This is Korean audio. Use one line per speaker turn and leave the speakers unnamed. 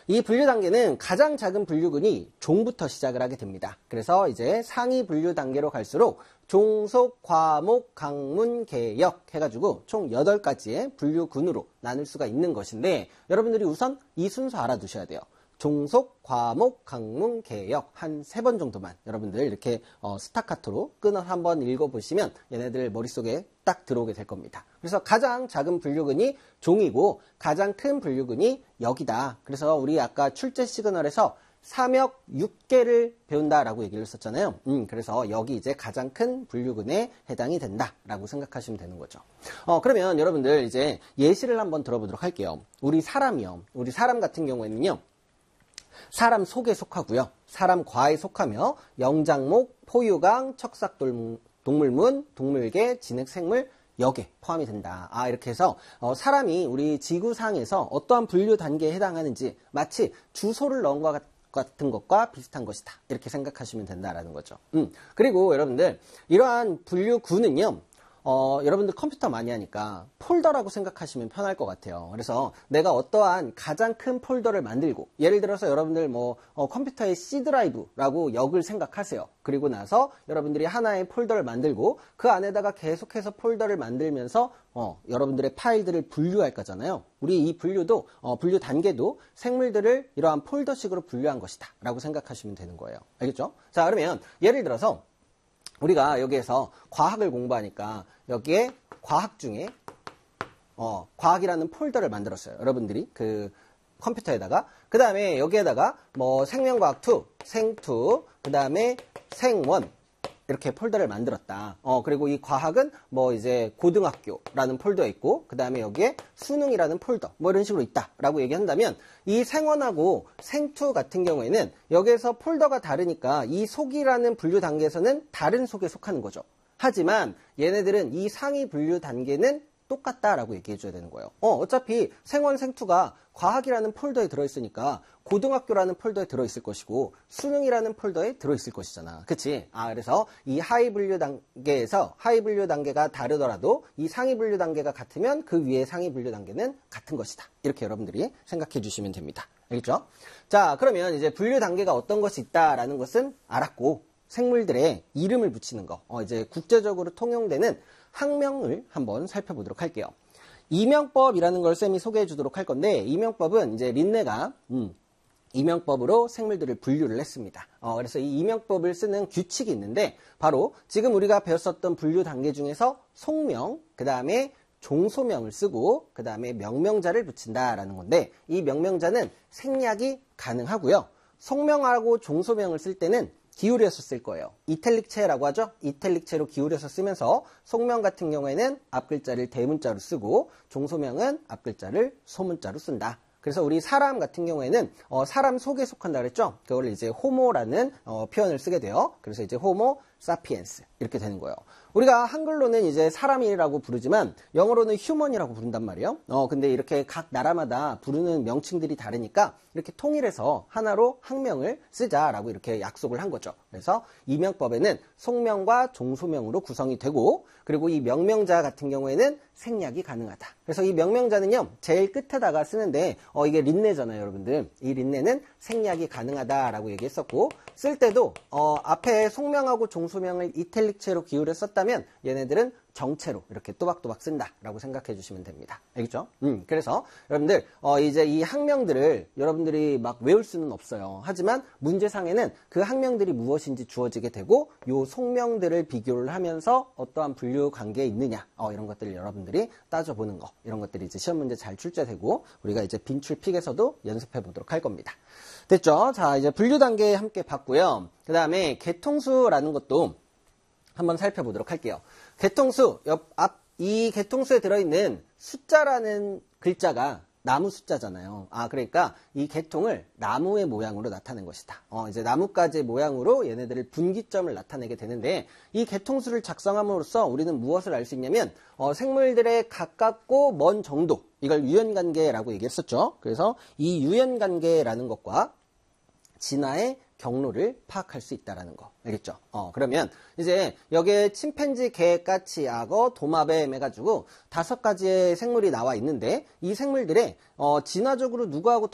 이 분류 단계는 가장 작은 분류군이 종부터 시작을 하게 됩니다. 그래서 이제 상위 분류 단계로 갈수록 종속, 과목, 강문, 개역 해가지고 총 8가지의 분류군으로 나눌 수가 있는 것인데 여러분들이 우선 이 순서 알아두셔야 돼요. 종속, 과목, 강문, 개역 한 3번 정도만 여러분들 이렇게 스타카토로 끊어서 한번 읽어보시면 얘네들 머릿속에 딱 들어오게 될 겁니다. 그래서 가장 작은 분류군이 종이고 가장 큰 분류군이 역이다. 그래서 우리 아까 출제 시그널에서 삼역 6개를 배운다라고 얘기를 했었잖아요. 그래서 여기 이제 가장 큰 분류군에 해당이 된다라고 생각하시면 되는 거죠. 그러면 여러분들 이제 예시를 한번 들어보도록 할게요. 우리 사람이요. 우리 사람 같은 경우에는요. 사람 속에 속하고요. 사람 과에 속하며 영장목, 포유강, 척삭동물문, 동물계, 진흙생물, 역에 포함이 된다. 이렇게 해서 사람이 우리 지구상에서 어떠한 분류 단계에 해당하는지 마치 주소를 넣은 것 같은 것과 비슷한 것이다. 이렇게 생각하시면 된다라는 거죠. 그리고 여러분들 이러한 분류군은요. 여러분들 컴퓨터 많이 하니까 폴더라고 생각하시면 편할 것 같아요. 그래서 내가 어떠한 가장 큰 폴더를 만들고 예를 들어서 여러분들 컴퓨터의 C 드라이브라고 역을 생각하세요. 그리고 나서 여러분들이 하나의 폴더를 만들고 그 안에다가 계속해서 폴더를 만들면서 여러분들의 파일들을 분류할 거잖아요. 우리 이 분류도 분류 단계도 생물들을 이러한 폴더식으로 분류한 것이다 라고 생각하시면 되는 거예요. 알겠죠? 자, 그러면 예를 들어서 우리가 여기에서 과학을 공부하니까 여기에 과학 중에 과학이라는 폴더를 만들었어요. 여러분들이 그 컴퓨터에다가 그 다음에 여기에다가 생명과학 2, 생2, 그 다음에 생1 이렇게 폴더를 만들었다. 그리고 이 과학은 이제 고등학교라는 폴더에 있고, 그 다음에 여기에 수능이라는 폴더, 이런 식으로 있다라고 얘기한다면, 이 생1하고 생2 같은 경우에는 여기에서 폴더가 다르니까 이 속이라는 분류 단계에서는 다른 속에 속하는 거죠. 하지만 얘네들은 이 상위 분류 단계는 똑같다라고 얘기해줘야 되는 거예요. 어차피 생1, 생2가 과학이라는 폴더에 들어있으니까 고등학교라는 폴더에 들어있을 것이고 수능이라는 폴더에 들어있을 것이잖아. 그치? 그래서 이 하위 분류 단계에서 하위 분류 단계가 다르더라도 이 상위 분류 단계가 같으면 그 위에 상위 분류 단계는 같은 것이다. 이렇게 여러분들이 생각해 주시면 됩니다. 알겠죠? 자, 그러면 이제 분류 단계가 어떤 것이 있다라는 것은 알았고 생물들의 이름을 붙이는 거, 이제 국제적으로 통용되는 학명을 한번 살펴보도록 할게요. 이명법이라는 걸 쌤이 소개해 주도록 할 건데, 이명법은 이제 린네가 이명법으로 생물들을 분류를 했습니다. 그래서 이 이명법을 쓰는 규칙이 있는데, 바로 지금 우리가 배웠었던 분류 단계 중에서 속명, 그 다음에 종소명을 쓰고, 그 다음에 명명자를 붙인다라는 건데, 이 명명자는 생략이 가능하고요. 속명하고 종소명을 쓸 때는 기울여서 쓸 거예요. 이탈릭체라고 하죠. 이탈릭체로 기울여서 쓰면서 속명 같은 경우에는 앞글자를 대문자로 쓰고 종소명은 앞글자를 소문자로 쓴다. 그래서 우리 사람 같은 경우에는 사람 속에 속한다 그랬죠. 그걸 이제 호모라는 표현을 쓰게 돼요. 그래서 이제 호모 사피엔스 이렇게 되는 거예요. 우리가 한글로는 이제 사람이라고 부르지만 영어로는 휴먼이라고 부른단 말이에요. 근데 이렇게 각 나라마다 부르는 명칭들이 다르니까 이렇게 통일해서 하나로 학명을 쓰자라고 이렇게 약속을 한 거죠. 그래서 이명법에는 속명과 종소명으로 구성이 되고, 그리고 이 명명자 같은 경우에는 생략이 가능하다. 그래서 이 명명자는요, 제일 끝에다가 쓰는데 이게 린네잖아요, 여러분들. 이 린네는 생략이 가능하다라고 얘기했었고, 쓸 때도 앞에 속명하고 종소명을 이탈릭체로 기울여 썼다면 얘네들은 정체로 이렇게 또박또박 쓴다라고 생각해 주시면 됩니다. 알겠죠? 그래서 여러분들 이제 이 학명들을 여러분들이 막 외울 수는 없어요. 하지만 문제상에는 그 학명들이 무엇인지 주어지게 되고, 요 속명들을 비교를 하면서 어떠한 분류 관계에 있느냐, 이런 것들을 여러분들이 따져보는 거, 이런 것들이 이제 시험 문제 잘 출제되고 우리가 이제 빈출픽에서도 연습해 보도록 할 겁니다. 됐죠? 자, 이제 분류 단계 함께 봤고요. 그 다음에 개통수라는 것도 한번 살펴보도록 할게요. 개통수, 이 개통수에 들어있는 숫자라는 글자가 나무 숫자잖아요. 그러니까 이 개통을 나무의 모양으로 나타낸 것이다. 이제 나뭇가지 모양으로 얘네들을 분기점을 나타내게 되는데, 이 개통수를 작성함으로써 우리는 무엇을 알 수 있냐면, 생물들의 가깝고 먼 정도, 이걸 유연관계라고 얘기했었죠. 그래서 이 유연관계라는 것과 진화의 경로를 파악할 수 있다는 거. 알겠죠? 그러면 이제 여기에 침팬지, 개, 까치, 악어, 도마뱀 해가지고 5가지의 생물이 나와 있는데, 이 생물들의 진화적으로 누구하고